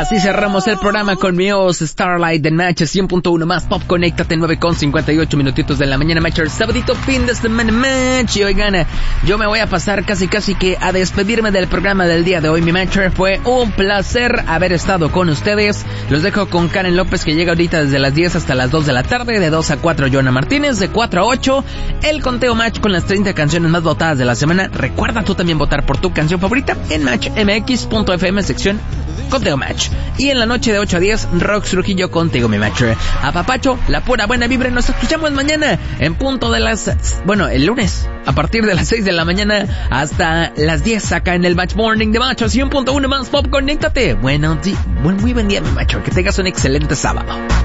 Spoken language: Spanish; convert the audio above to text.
Así cerramos el programa con mi voz Starlight de Match 100.1 más Pop. Conéctate 9:58 minutitos de la mañana, Matcher. Sabadito, fin de semana, Match. Y oigan, yo me voy a pasar casi que a despedirme del programa del día de hoy, mi Matcher. Fue un placer haber estado con ustedes. Los dejo con Karen López, que llega ahorita desde las 10 hasta las 2 de la tarde. De 2 a 4, Joana Martínez. De 4 a 8, el conteo Match con las 30 canciones más votadas de la semana. Recuerda tú también votar por tu canción favorita en matchmx.fm, sección Conteo Match. Y en la noche de 8 a 10, Rox Trujillo contigo, mi Matcher. Apapacho, la pura buena vibra. Nos escuchamos mañana en punto de las... el lunes, a partir de las 6 de la mañana hasta las 10 acá en el Match Morning de Match 100.1 más Pop. Conéctate. Muy buen día, mi Matcher. Que tengas un excelente sábado.